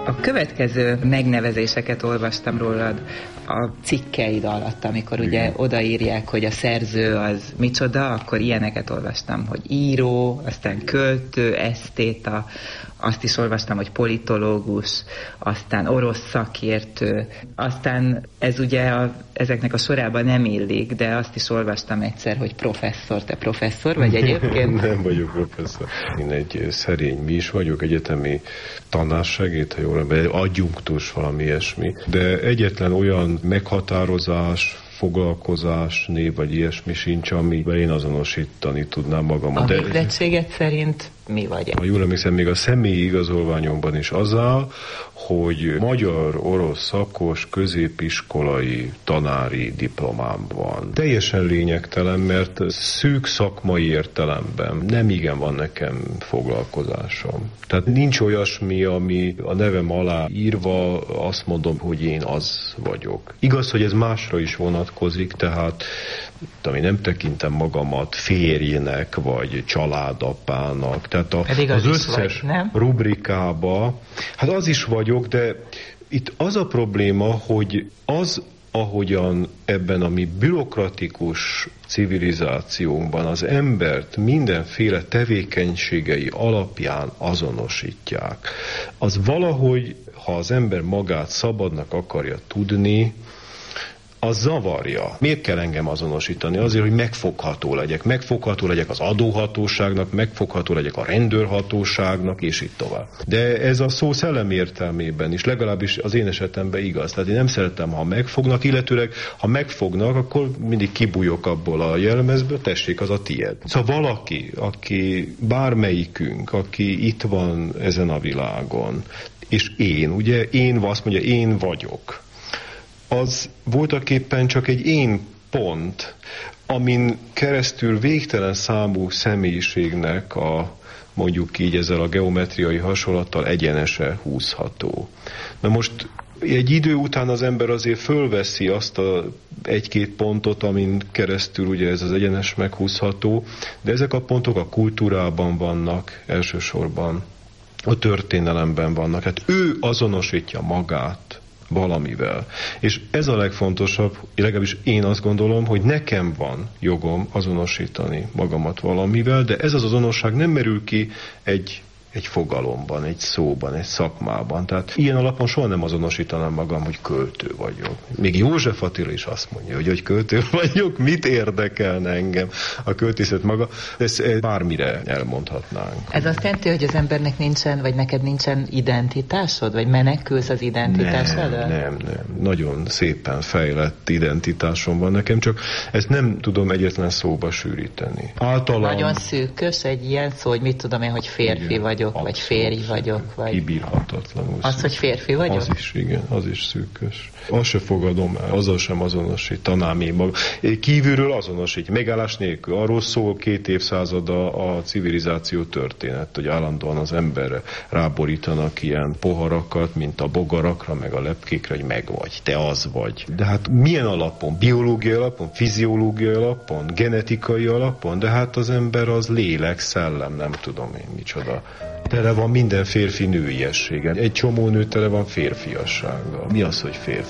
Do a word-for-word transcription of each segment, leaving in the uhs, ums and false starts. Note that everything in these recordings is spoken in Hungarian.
A következő megnevezéseket olvastam rólad a cikkeid alatt, amikor ugye odaírják, hogy a szerző az micsoda, akkor ilyeneket olvastam, hogy író, aztán költő, esztéta, azt is olvastam, hogy politológus, aztán orosz szakértő, aztán ez ugye a, ezeknek a sorában nem illik, de azt is olvastam egyszer, hogy professzor. Te professzor vagy egyébként? Nem vagyok professzor. Én egy szerény mi is vagyok, egyetemi tanársegéd, ha jól emlékszem, adjunktus, valami ilyesmi. De egyetlen olyan meghatározás, foglalkozás, név vagy ilyesmi sincs, amiben én azonosítani tudnám magamat. A végzettséget szerint mi vagy? Ha jól emlékszem, még a személyi igazolványomban is az áll, hogy magyar-orosz szakos középiskolai tanári diplomám van. Teljesen lényegtelen, mert szűk szakmai értelemben nem igen van nekem foglalkozásom. Tehát nincs olyasmi, ami a nevem alá írva azt mondom, hogy én az vagyok. Igaz, hogy ez másra is vonatkozik, tehát ami nem tekintem magamat férjének, vagy családapának. Tehát a, az, az összes vagy, nem? rubrikába, hát az is vagyok, de itt az a probléma, hogy az, ahogyan ebben a mi bürokratikus civilizációnkban az embert mindenféle tevékenységei alapján azonosítják, az valahogy, ha az ember magát szabadnak akarja tudni, az zavarja. Miért kell engem azonosítani? Azért, hogy megfogható legyek. Megfogható legyek az adóhatóságnak, megfogható legyek a rendőrhatóságnak, és így tovább. De ez a szó szellemi értelmében is, legalábbis az én esetemben igaz. Tehát én nem szeretem, ha megfognak, illetőleg, ha megfognak, akkor mindig kibújok abból a jelmezből, tessék, az a tied. Szóval valaki, aki bármelyikünk, aki itt van ezen a világon, és én, ugye, én azt mondja, én vagyok, az voltaképpen csak egy én pont, amin keresztül végtelen számú személyiségnek a, mondjuk így ezzel a geometriai hasonlattal egyenese húzható. Na most egy idő után az ember azért fölveszi azt a egy-két pontot, amin keresztül ugye ez az egyenes meghúzható, de ezek a pontok a kultúrában vannak elsősorban, a történelemben vannak. Hát ő azonosítja magát valamivel. És ez a legfontosabb, legalábbis én azt gondolom, hogy nekem van jogom azonosítani magamat valamivel, de ez az azonosság nem merül ki egy, egy fogalomban, egy szóban, egy szakmában. Tehát ilyen alapon soha nem azonosítanám magam, hogy költő vagyok. Még József Attila is azt mondja, hogy, hogy költő vagyok, mit érdekelne engem a költészet maga. Ezt bármire elmondhatnánk. Ez azt jelenti, hogy az embernek nincsen, vagy neked nincsen identitásod, vagy menekülsz az identitás nem, elől? Nem, nem. Nagyon szépen fejlett identitásom van nekem, csak ezt nem tudom egyetlen szóba sűríteni. Általam... Nagyon szűkös egy ilyen szó, hogy mit tudom én, hogy férfi igen, vagyok, abszolút, vagy férj vagyok. Vagy... Kibírhatatlanul. Az, hogy férfi vagyok? Az is, igen, az is szűkös. Azt se fogadom el, azzal sem azonosítanám én magam. Kívülről azonosít, megállás nélkül. Arról szól két évszázada a civilizáció történet, hogy állandóan az emberre ráborítanak ilyen poharakat, mint a bogarakra, meg a lepkékre, hogy meg vagy, te az vagy. De hát milyen alapon? Biológiai alapon, fiziológiai alapon, genetikai alapon? De hát az ember az lélek, szellem, nem tudom én micsoda. Tele van minden férfi nőiességgel. Egy csomó nő tele van férfiassággal. Mi az, hogy férfi?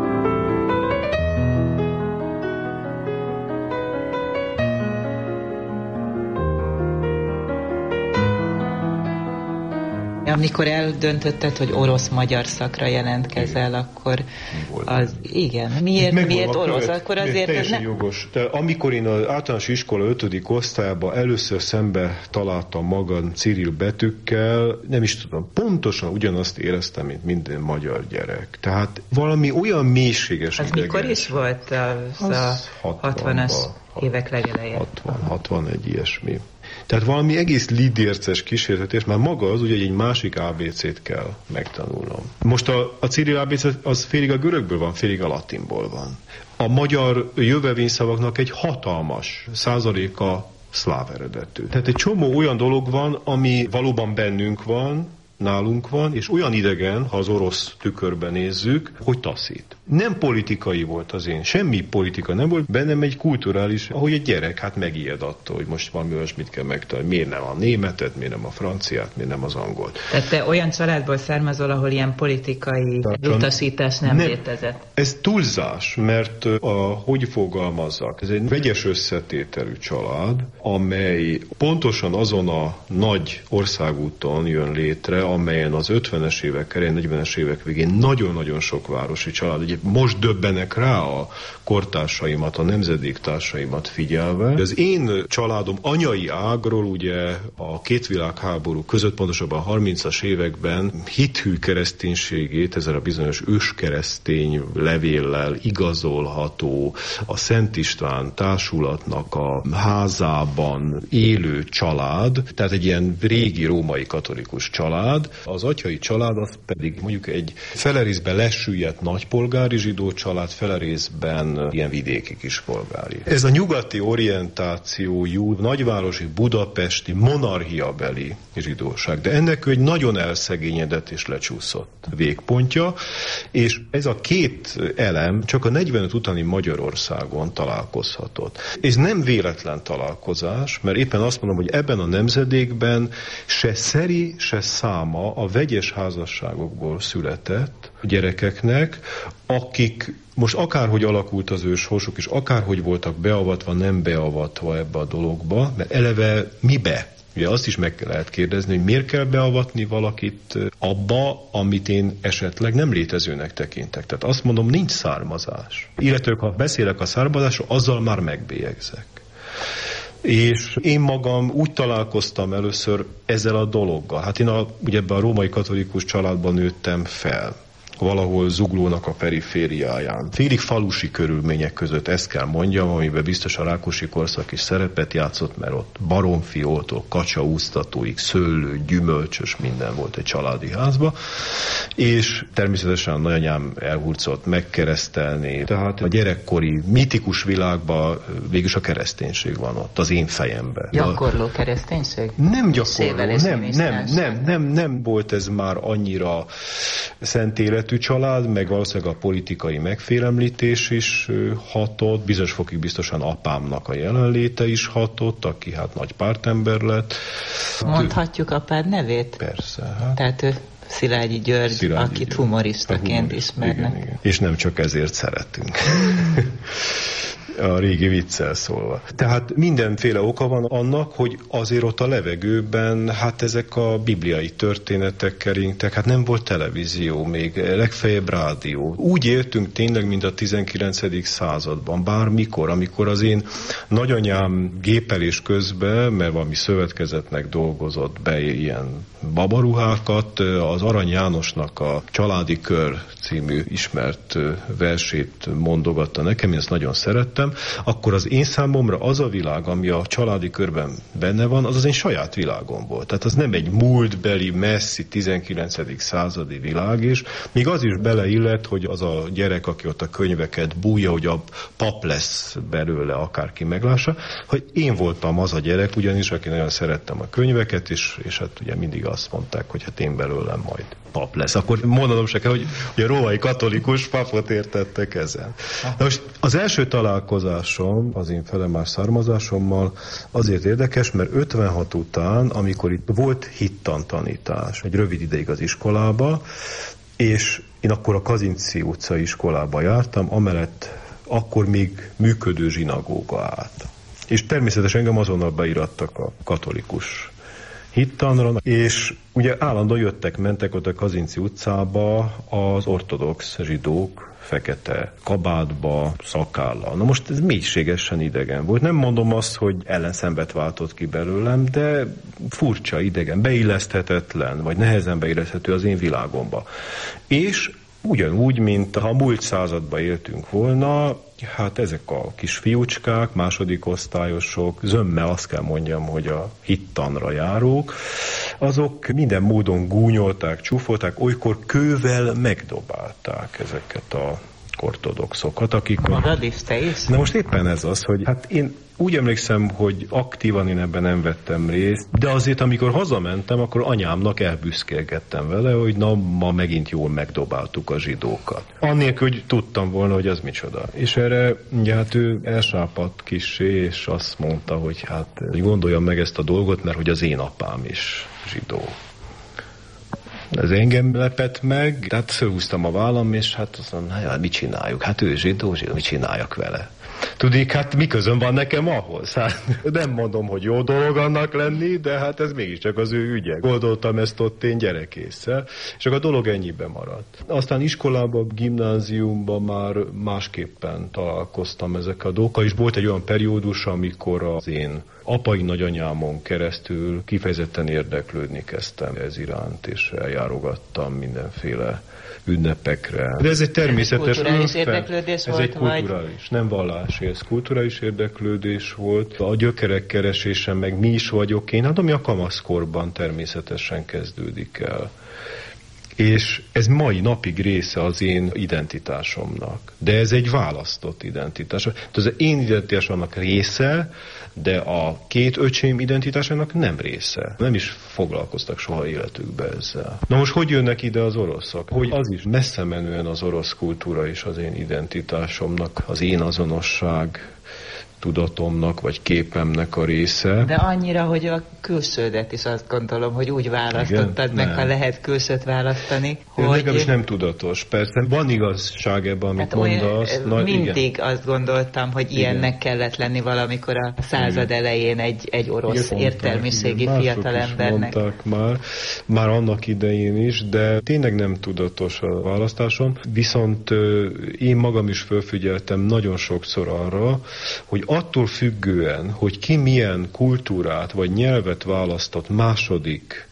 Amikor eldöntötted, hogy orosz-magyar szakra jelentkezel, igen, akkor az, igen, miért, miért orosz? Követ, akkor azért teljesen ne... jogos. De amikor én az általános iskola ötödik osztályban először szembe találtam magam Cirill betűkkel, nem is tudom, pontosan ugyanazt éreztem, mint minden magyar gyerek. Tehát valami olyan mélységes. Az ideges. Mikor is volt az, az a hatvanas évek legeleje? hatvan, hatvanegy ilyesmi. Tehát valami egész lidérces kísértetés, már maga az, ugye, hogy egy másik á bé cét kell megtanulnom. Most a, a Cirill á bé cé az félig a görögből van, félig a latinból van. A magyar jövevényszavaknak egy hatalmas százaléka szláv eredetű. Tehát egy csomó olyan dolog van, ami valóban bennünk van, nálunk van, és olyan idegen, ha az orosz tükörben nézzük, hogy taszít. Nem politikai volt az én, semmi politika nem volt, bennem egy kulturális, ahogy egy gyerek, hát megijed attól, hogy most valami olyasmit kell megtalálni. Miért nem a németet, miért nem a franciát, miért nem az angolt. Tehát te olyan családból származol, ahol ilyen politikai utasítás nem, nem létezett? Ez túlzás, mert a, hogy fogalmazzak, ez egy vegyes összetételű család, amely pontosan azon a nagy országúton jön létre, amelyen az ötvenes évek elején, negyvenes évek végén nagyon-nagyon sok városi család. Ugye most döbbenek rá a kortársaimat, a nemzedéktársaimat figyelve. Az én családom anyai ágról ugye a két világháború között, pontosabban a harmincas években hithű kereszténységét, ezzel a bizonyos őskeresztény levéllel igazolható a Szent István társulatnak a házában élő család, tehát egy ilyen régi római katolikus család. Az atyai család az pedig mondjuk egy felerészben lesüllyedt nagypolgári zsidó család, felerészben ilyen vidéki kispolgári. Ez a nyugati orientációjú, nagyvárosi, budapesti, monarchiabeli zsidóság, de ennek egy nagyon elszegényedett és lecsúszott végpontja, és ez a két elem csak a negyvenöt utáni Magyarországon találkozhatott. Ez nem véletlen találkozás, mert éppen azt mondom, hogy ebben a nemzedékben se szeri, se száma a vegyes házasságokból született gyerekeknek, akik most akárhogy alakult az ő sorsuk, és akárhogy voltak beavatva, nem beavatva ebbe a dologba, mert eleve mibe? Ugye azt is meg lehet kérdezni, hogy miért kell beavatni valakit abba, amit én esetleg nem létezőnek tekintek. Tehát azt mondom, nincs származás. Illetve, ha beszélek a származásról, azzal már megbélyegzek. És én magam úgy találkoztam először ezzel a dologgal. Hát én a, ugye ebben a római katolikus családban nőttem fel. Valahol Zuglónak a perifériáján. Félig falusi körülmények között, ezt kell mondjam, amiben biztos a Rákosi korszak is szerepet játszott, mert ott baromfioltól, kacsaúsztatóig, szőlő, gyümölcsös, minden volt egy családi házba, és természetesen a nagyanyám elhurcolt megkeresztelni, tehát a gyerekkori mitikus világban végülis a kereszténység van ott, az én fejemben. Gyakorló kereszténység? Nem gyakorló, nem, nem, nem, nem, nem volt ez már annyira szent életű család, meg valószínűleg a politikai megfélemlítés is hatott, bizonyos fokig biztosan apámnak a jelenléte is hatott, aki hát nagy pártember lett. Mondhatjuk apád nevét? Persze. Hát. Tehát ő Szilágyi György, Szilágyi akit György. humoristaként ismernek. Igen, igen. És nem csak ezért szeretünk. A régi viccel szólva. Tehát mindenféle oka van annak, hogy azért ott a levegőben, hát ezek a bibliai történetek keringtek, hát nem volt televízió még, legfeljebb rádió. Úgy éltünk tényleg, mint a tizenkilencedik században, bármikor, amikor az én nagyanyám gépelés közben, mert valami szövetkezetnek dolgozott be ilyen babaruhákat, az Arany Jánosnak a Családi Kör című ismert versét mondogatta nekem, én ezt nagyon szerettem, akkor az én számomra az a világ, ami a családi körben benne van, az az én saját világom volt. Tehát az nem egy múltbeli, messzi tizenkilencedik századi világ, és még az is beleillet, hogy az a gyerek, aki ott a könyveket bújja, hogy a pap lesz belőle, akárki meglássa, hogy én voltam az a gyerek, ugyanis aki nagyon szerettem a könyveket, és, és hát ugye mindig azt mondták, hogy hát én belőlem majd pap lesz. Akkor mondanom se kell, hogy, hogy a római katolikus papot értettek ezen. Na most az első találkozásom az én felemás származásommal azért érdekes, mert ötvenhat után, amikor itt volt hittantanítás, egy rövid ideig az iskolába, és én akkor a Kazinczy utcai iskolába jártam, amellett akkor még működő zsinagóga állt. És természetesen engem azonnal beirattak a katolikus hittanra, és ugye állandóan jöttek, mentek ott a Kazinczy utcába az ortodox zsidók, fekete kabátba, szakállal. Na most ez mélységesen idegen volt. Nem mondom azt, hogy ellenszenvet váltott ki belőlem, de furcsa, idegen, beilleszthetetlen, vagy nehezen beilleszthető az én világomba. És ugyanúgy, mint ha a múlt században éltünk volna, hát ezek a kis fiúcskák, második osztályosok, zömmel azt kell mondjam, hogy a hittanra járók, azok minden módon gúnyolták, csúfolták, olykor kővel megdobálták ezeket a ortodoxokat, akik... Magad is, te is? Na most éppen ez az, hogy hát én úgy emlékszem, hogy aktívan én ebben nem vettem részt, de azért, amikor hazamentem, akkor anyámnak elbüszkélgettem vele, hogy na, ma megint jól megdobáltuk a zsidókat. Annélkül, hogy tudtam volna, hogy az micsoda. És erre, ugye, hát ő elsápadt kissé, és azt mondta, hogy hát hogy gondoljam meg ezt a dolgot, mert hogy az én apám is zsidó. Ez engem lepett meg, tehát fölhúztam a vállam, és hát azt mondom, hát mit csináljuk? Hát ő zsidó, zsidó, mit csináljak vele? Tudik, hát mi közön van nekem ahhoz? Hát nem mondom, hogy jó dolog annak lenni, de hát ez mégiscsak az ő ügye. Goldoltam ezt ott én gyerekésszel, és akkor a dolog ennyiben maradt. Aztán iskolában, gimnáziumban már másképpen találkoztam ezekkel a dolgokkal, és volt egy olyan periódus, amikor az én apai nagyanyámon keresztül kifejezetten érdeklődni kezdtem ez iránt, és eljárogattam mindenféle ünnepekre. De ez egy természetes... Ez egy kulturális érdeklődés ez volt, egy kulturális, vagy? Nem vallási, ez kulturális érdeklődés volt. A gyökerek keresése, meg mi is vagyok én, hát ami a kamaszkorban természetesen kezdődik el. És ez mai napig része az én identitásomnak. De ez egy választott identitás. Tehát az én identitásomnak része, de a két öcsém identitásának nem része. Nem is foglalkoztak soha életükbe ezzel. Na most hogy jönnek ide az oroszok? Hogy az is messze menően az orosz kultúra is az én identitásomnak, az én azonosság tudatomnak, vagy képemnek a része. De annyira, hogy a külsődet is azt gondolom, hogy úgy választottad igen? meg, nem. Ha lehet külsőt választani, de hogy... legalábbis nem tudatos. Persze van igazság ebben, amit hát mondasz. Na, mindig igen. Azt gondoltam, hogy igen. ilyennek kellett lenni valamikor a század igen. elején egy, egy orosz igen, értelmiségi fiatalembernek. Mondták már, már annak idején is, de tényleg nem tudatos a választásom. Viszont én magam is felfigyeltem nagyon sokszor arra, hogy attól függően, hogy ki milyen kultúrát vagy nyelvet választott második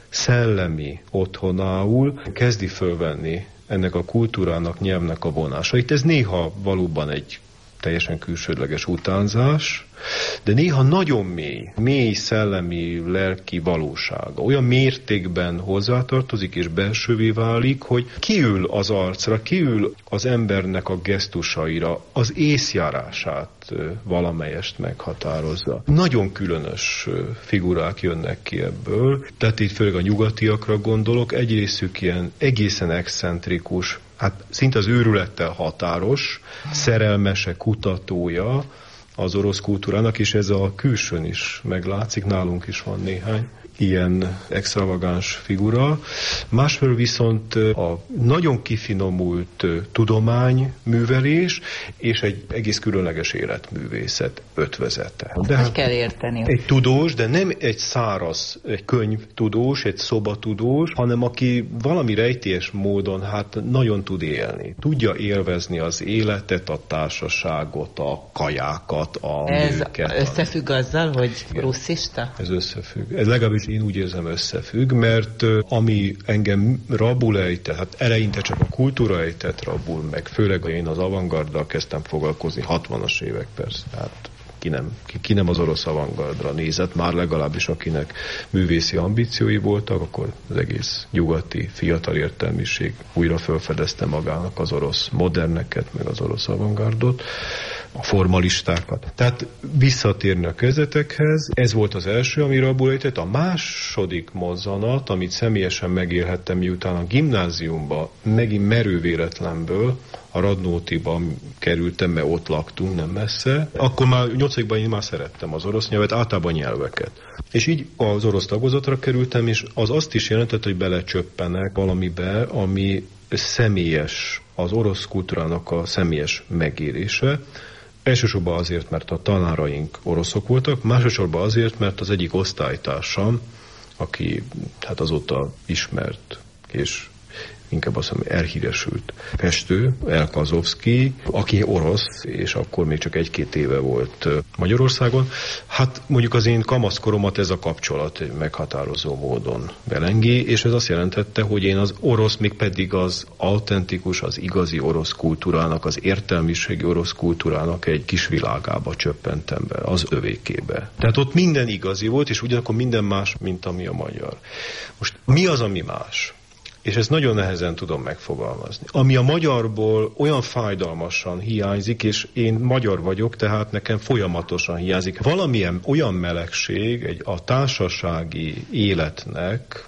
szellemi otthonául, kezdi fölvenni ennek a kultúrának, nyelvnek a vonásait. Ez néha valóban egy teljesen külsődleges utánzás, de néha nagyon mély, mély szellemi, lelki valósága. Olyan mértékben hozzátartozik és belsővé válik, hogy kiül az arcra, kiül az embernek a gesztusaira, az észjárását valamelyest meghatározza. Nagyon különös figurák jönnek ki ebből, tehát itt főleg a nyugatiakra gondolok, egy részük ilyen egészen excentrikus, hát szinte az őrülettel határos, szerelmese, kutatója az orosz kultúrának, és ez a külsőn is meglátszik, nálunk is van néhány ilyen extravagáns figura. Másfelől viszont a nagyon kifinomult tudományművelés és egy egész különleges életművészet ötvözete. De hát kell érteni. Egy tudós, de nem egy száraz, egy könyvtudós, egy szobatudós, hanem aki valami rejtélyes módon hát nagyon tud élni. Tudja élvezni az életet, a társaságot, a kajákat, a Ez nőket. Ez összefügg azzal, hogy russzista? Ez összefügg. Ez legalábbis én úgy érzem összefügg, mert ami engem rabul ejtett, hát eleinte csak a kultúra ejtett rabul, meg főleg én az avantgarddal kezdtem foglalkozni, hatvanas évek persze, hát ki nem, ki, ki nem az orosz avantgardra nézett, már legalábbis akinek művészi ambíciói voltak, akkor az egész nyugati fiatal értelmiség újra felfedezte magának az orosz moderneket, meg az orosz avantgardot, a formalistákat. Tehát visszatérni a kezdetekhez, ez volt az első, ami rabul ejtett. A második mozzanat, amit személyesen megélhettem, miután a gimnáziumba megint merő véletlenből a Radnótiba kerültem, mert ott laktunk, nem messze. Akkor már nyolcadikban én már szerettem az orosz nyelvet, általában nyelveket. És így az orosz tagozatra kerültem, és az azt is jelentett, hogy belecsöppenek valamibe, ami személyes, az orosz kultúrának a személyes megérése. Elsősorban azért, mert a tanáraink oroszok voltak, másodszorban azért, mert az egyik osztálytársam, aki hát azóta ismert, és inkább azt mondom, elhíresült festő, Elka Azovszky, aki orosz, és akkor még csak egy-két éve volt Magyarországon. Hát mondjuk az én kamaszkoromat ez a kapcsolat meghatározó módon belengi, és ez azt jelentette, hogy én az orosz, még pedig az autentikus, az igazi orosz kultúrának, az értelmiségi orosz kultúrának egy kis világába csöppentem be, az övékébe. Tehát ott minden igazi volt, és ugyanakkor minden más, mint ami a magyar. Most mi az, ami más? és ezt nagyon nehezen tudom megfogalmazni. Ami a magyarból olyan fájdalmasan hiányzik, és én magyar vagyok, tehát nekem folyamatosan hiányzik. Valamilyen olyan melegség egy a társasági életnek,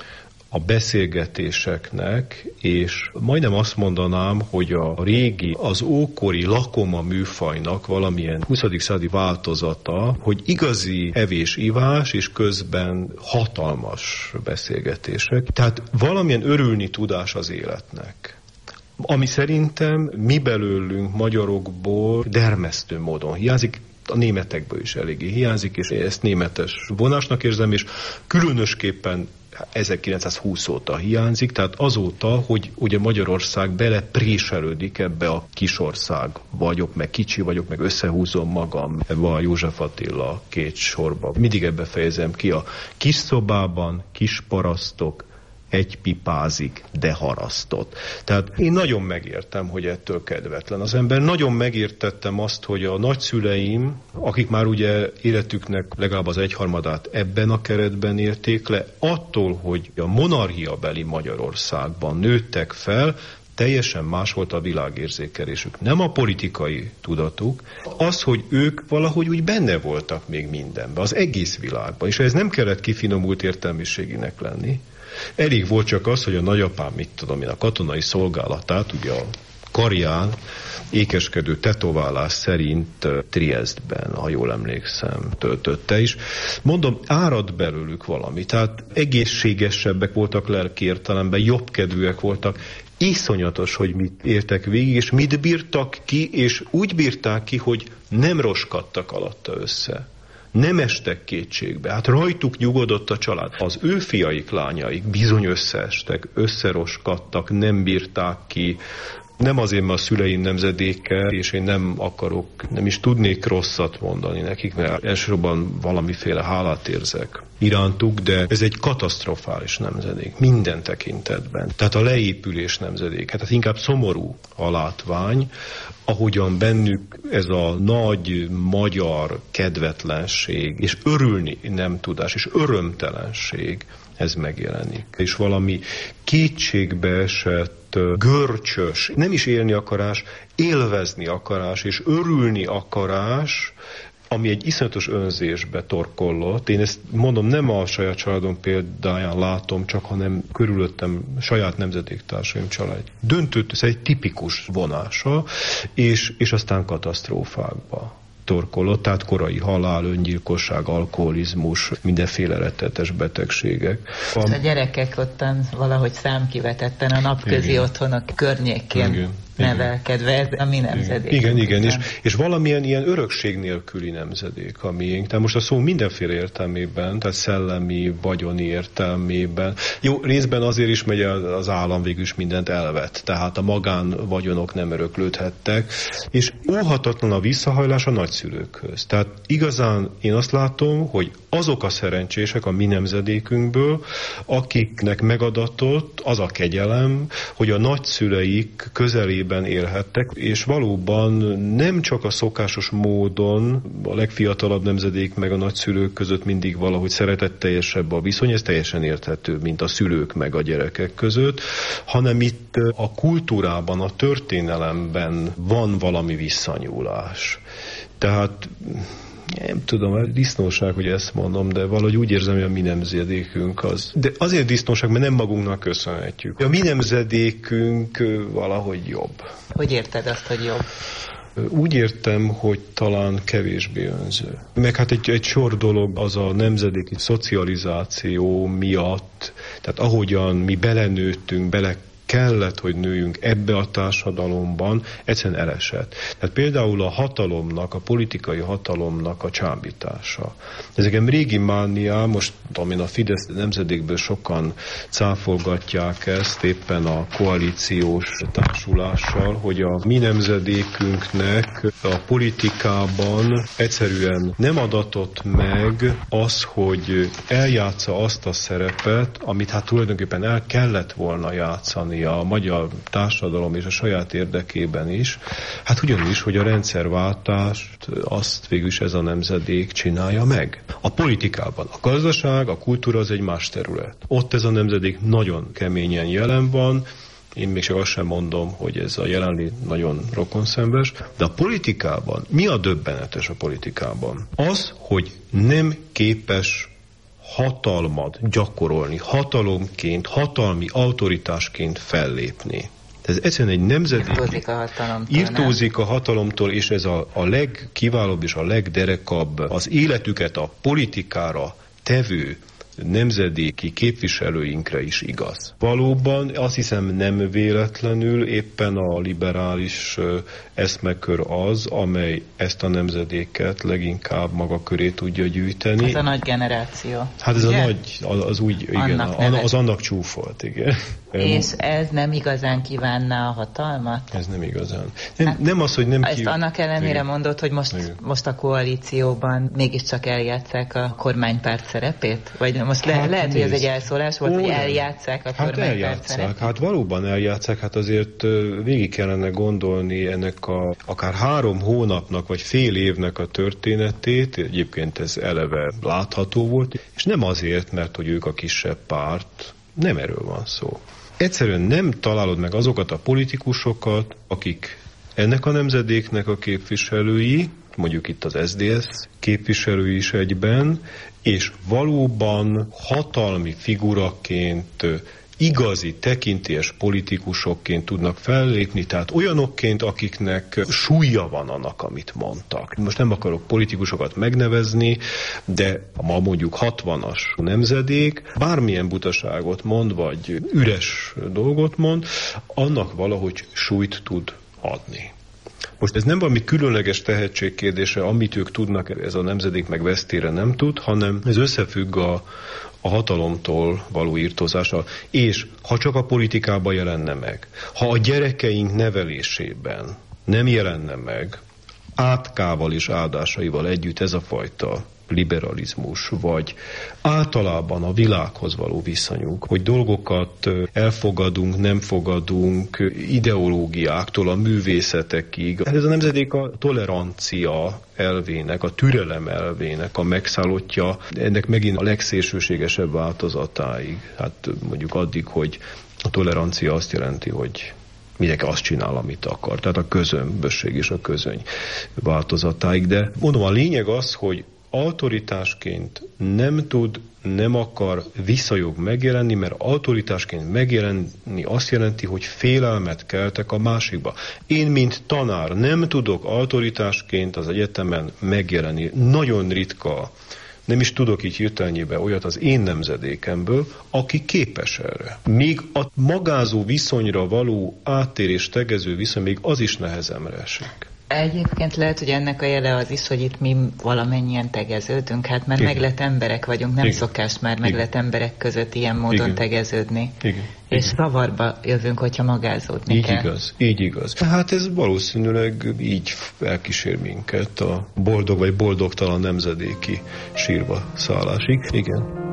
a beszélgetéseknek, és majdnem azt mondanám, hogy a régi, az ókori lakoma műfajnak valamilyen huszadik századi változata, hogy igazi evés-ivás, és közben hatalmas beszélgetések. Tehát valamilyen örülni tudás az életnek. Ami szerintem mi belőlünk magyarokból dermesztő módon hiányzik, a németekből is eléggé hiányzik, és ezt németes vonásnak érzem, és különösképpen ezerkilencszázhúsz óta hiányzik, tehát azóta, hogy ugye Magyarország belepréselődik ebbe a kisország vagyok, meg kicsi vagyok, meg összehúzom magam ebbe a József Attila két sorba. Mindig ebbe fejezem ki, a kis szobában, kis parasztok, egy pipázik, de harasztott. Tehát én nagyon megértem, hogy ettől kedvetlen az ember. Nagyon megértettem azt, hogy a nagyszüleim, akik már ugye életüknek legalább az egyharmadát ebben a keretben érték le, attól, hogy a monarchiabeli Magyarországban nőttek fel, teljesen más volt a világérzékelésük. Nem a politikai tudatuk, az, hogy ők valahogy úgy benne voltak még mindenben, az egész világban. És ez nem kellett kifinomult értelmiséginek lenni. Elég volt csak az, hogy a nagyapám, mit tudom én, a katonai szolgálatát, ugye a karján ékeskedő tetoválás szerint Triesztben, ha jól emlékszem, töltötte is. Mondom, árad belőlük valami, tehát egészségesebbek voltak lelki értelemben, jobbkedvűek voltak, iszonyatos, hogy mit értek végig, és mit bírtak ki, és úgy bírták ki, hogy nem roskadtak alatta össze. Nem estek kétségbe. Hát rajtuk nyugodott a család. Az ő fiaik, lányaik bizony összeestek, összeroskadtak, nem bírták ki. Nem azért, mert a szüleim nemzedéke, és én nem akarok, nem is tudnék rosszat mondani nekik, mert elsősorban valamiféle hálát érzek irántuk, de ez egy katasztrofális nemzedék, minden tekintetben. Tehát a leépülés nemzedék, tehát inkább szomorú a látvány, ahogyan bennük ez a nagy magyar kedvetlenség, és örülni nem tudás, és örömtelenség, ez megjelenik. És valami kétségbeesett, görcsös, nem is élni akarás, élvezni akarás, és örülni akarás, ami egy iszonyatos önzésbe torkollott. Én ezt mondom, nem a saját családom példáján látom, csak hanem körülöttem saját nemzedéktársaim család. Döntött, ez egy tipikus vonása, és, és aztán katasztrófákba torkolott, tehát korai halál, öngyilkosság, alkoholizmus, mindenféle rettenetes betegségek. A, a gyerekek ottan valahogy számkivetetten a napközi igen. otthonok környékén igen. nevelkedve, ez a mi nemzedék. Igen, igen, és, és valamilyen ilyen örökség nélküli nemzedék a miénk. Tehát most a szó mindenféle értelmében, tehát szellemi, vagyoni értelmében. Jó, részben azért is megy az állam végül is mindent elvet, tehát a magán vagyonok nem öröklődhettek, és óhatatlan a visszahajlás a nagyszülőkhöz. Tehát igazán én azt látom, hogy azok a szerencsések a mi nemzedékünkből, akiknek megadatott az a kegyelem, hogy a nagyszüleik közelében élhettek, és valóban nem csak a szokásos módon a legfiatalabb nemzedék meg a nagyszülők között mindig valahogy szeretetteljesebb a viszony, ez teljesen érthető, mint a szülők meg a gyerekek között, hanem itt a kultúrában, a történelemben van valami visszanyúlás. Tehát nem tudom, disznóság, hogy ezt mondom, de valahogy úgy érzem, hogy a mi nemzedékünk az. De azért disznóság, mert nem magunknak köszönhetjük. A mi nemzedékünk valahogy jobb. Hogy érted azt, hogy jobb? Úgy értem, hogy talán kevésbé önző. Meg hát egy, egy sor dolog az a nemzedéki szocializáció miatt, tehát ahogyan mi belenőttünk, bele kellett, hogy nőjünk ebbe a társadalomban, egyszerűen elesett. Tehát például a hatalomnak, a politikai hatalomnak a csábítása. Ezeken régi mániá, most amin a Fidesz nemzedékből sokan cáfolgatják ezt éppen a koalíciós társulással, hogy a mi nemzedékünknek a politikában egyszerűen nem adatott meg az, hogy eljátsza azt a szerepet, amit hát tulajdonképpen el kellett volna játszani a magyar társadalom és a saját érdekében is. Hát ugyanis, hogy a rendszerváltást azt végül is ez a nemzedék csinálja meg. A politikában a gazdaság, a kultúra az egy más terület. Ott ez a nemzedék nagyon keményen jelen van. Én még csak azt sem mondom, hogy ez a jelenlét nagyon rokonszenves, de a politikában, mi a döbbenetes a politikában? Az, hogy nem képes hatalmat gyakorolni, hatalomként, hatalmi autoritásként fellépni. Ez egyszerűen egy nemzedék... Irtózik a hatalomtól. Irtózik a hatalomtól, és ez a, a legkiválóbb és a legderekabb az életüket a politikára tevő nemzedéki képviselőinkre is igaz. Valóban azt hiszem nem véletlenül éppen a liberális eszmekör az, amely ezt a nemzedéket leginkább maga köré tudja gyűjteni. Ez a nagy generáció. Hát ez ugye? a nagy, az, az úgy, igen, annak az, az annak csúfolt, igen. És ez nem igazán kívánná a hatalmat? Ez nem igazán. Nem, hát, nem az, hogy nem kívánná. Ezt annak ellenére igen. mondod, hogy most, most a koalícióban mégiscsak eljátsszák a kormánypárt szerepét? Vagy most hát, le, lehet, nézd. hogy ez egy elszólás volt, Ó, hogy eljátsszák a hát kormánypárt eljátsszák. szerepét? Hát valóban eljátsszák, hát azért végig kellene gondolni ennek a akár három hónapnak, vagy fél évnek a történetét, egyébként ez eleve látható volt, és nem azért, mert hogy ők a kisebb párt, nem erről van szó. Egyszerűen nem találod meg azokat a politikusokat, akik ennek a nemzedéknek a képviselői, mondjuk itt az es zé dé es képviselői is egyben, és valóban hatalmi figuraként, igazi, tekintélyes politikusokként tudnak fellépni, tehát olyanokként, akiknek súlya van annak, amit mondtak. Most nem akarok politikusokat megnevezni, de ma mondjuk hatvanas nemzedék bármilyen butaságot mond, vagy üres dolgot mond, annak valahogy súlyt tud adni. Most ez nem valami különleges tehetség kérdése, amit ők tudnak, ez a nemzedék meg vesztére nem tud, hanem ez összefügg a a hatalomtól való irtózással, és ha csak a politikában jelenne meg, ha a gyerekeink nevelésében nem jelenne meg, átkával és áldásaival együtt ez a fajta liberalizmus, vagy általában a világhoz való viszonyunk, hogy dolgokat elfogadunk, nem fogadunk, ideológiáktól a művészetekig. Ez a nemzedék a tolerancia elvének, a türelem elvének a megszállottja, ennek megint a legszélsőségesebb változatáig. Hát mondjuk addig, hogy a tolerancia azt jelenti, hogy mindenki azt csinál, amit akar. Tehát a közömbösség és a közöny változatáig. De mondom, a lényeg az, hogy autoritásként nem tud, nem akar visszajog megjelenni, mert autoritásként megjelenni azt jelenti, hogy félelmet keltek a másikba. Én, mint tanár nem tudok autoritásként az egyetemen megjelenni. Nagyon ritka, nem is tudok így hirtelenjében olyat az én nemzedékemből, aki képes erre. Még a magázó viszonyra való áttérés, tegező viszony, még az is nehezemre esik. Egyébként lehet, hogy ennek a jele az is, hogy itt mi valamennyien tegeződünk, hát mert Igen. meglett emberek vagyunk, nem Igen. szokás már meglett Igen. emberek között ilyen módon Igen. tegeződni. Igen. És Igen. zavarba jövünk, hogyha magázódni így kell. Így igaz, így igaz. Hát ez valószínűleg így elkísér minket a boldog vagy boldogtalan nemzedéki sírba szállásig. Igen.